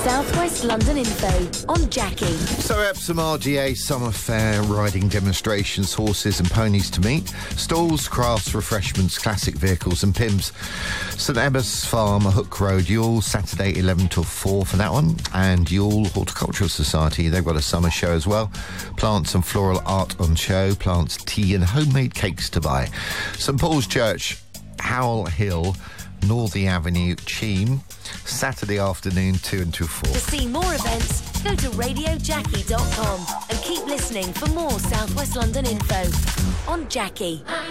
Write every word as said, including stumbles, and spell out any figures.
South West London info on Jackie. So Epsom R G A Summer Fair, riding demonstrations, horses and ponies to meet, stalls, crafts, refreshments, classic vehicles and P I Ms. St Emma's Farm, Hook Road, Youghal, Saturday eleven till four for that one. And Youghal Horticultural Society, they've got a summer show as well. Plants and floral art on show, plants, tea and homemade cakes to buy. St Paul's Church, Howell Hill, Northey Avenue, Cheam, Saturday afternoon two until four. To see more events, go to radio jackie dot com and keep listening for more South West London info on Jackie.